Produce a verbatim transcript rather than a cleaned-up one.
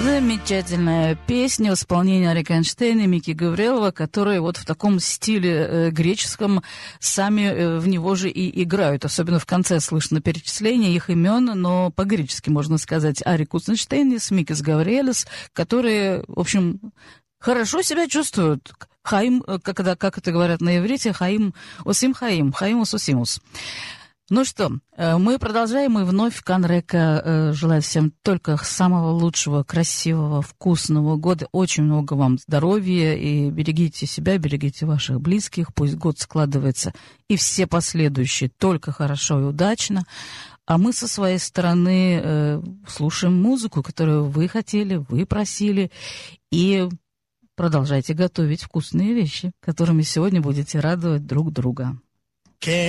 Замечательная песня в исполнении Арика Эйнштейна и Мики Гаврилова, которые вот в таком стиле э, греческом сами э, в него же и играют. Особенно в конце слышно перечисление их имен, но по-гречески можно сказать Арик Эйнштейнис, Микис Гаврилес, которые, в общем, хорошо себя чувствуют. Хаим, когда, как это говорят на иврите, Хаим Осим Хаим, Хаимус Осимус. Ну что, мы продолжаем, и вновь Канрека желает всем только самого лучшего, красивого, вкусного года. Очень много вам здоровья, и берегите себя, берегите ваших близких. Пусть год складывается, и все последующие только хорошо и удачно. А мы со своей стороны э, слушаем музыку, которую вы хотели, вы просили, и продолжайте готовить вкусные вещи, которыми сегодня будете радовать друг друга.